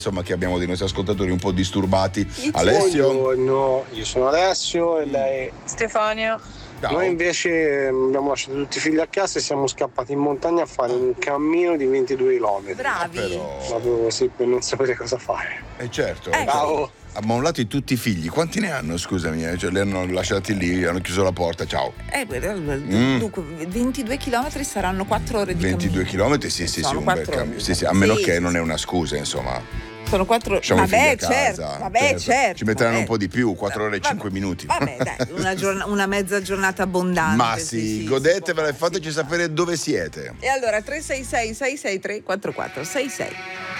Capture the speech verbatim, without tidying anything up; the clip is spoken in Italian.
insomma, che abbiamo dei nostri ascoltatori un po' disturbati. Alessio? Buongiorno, io sono Alessio e lei Stefania. Ciao. Noi invece abbiamo lasciato tutti i figli a casa e siamo scappati in montagna a fare un cammino di ventidue chilometri. Bravi. Ah, però... Proprio così per non sapere cosa fare. Eh certo. Ecco. Ciao. Ammollati tutti i figli. Quanti ne hanno, scusami? Cioè, li hanno lasciati lì, hanno chiuso la porta, ciao. Eh, mm. Dunque, ventidue chilometri saranno quattro ore di ventidue chilometri, sì, sì, sì, un bel cammino. Sì, sì, a meno sì, che non è una scusa, insomma. Sono quattro. Lasciamo vabbè, certo, vabbè, certo. certo. Ci metteranno vabbè. un po' di più, quattro ore e vabbè, cinque minuti. Vabbè, dai, una, giorn- una mezza giornata abbondante. Ma sì, sì, sì godetevela e fateci sapere dove siete. E allora tre sei sei sei sei tre quattro quattro sei sei.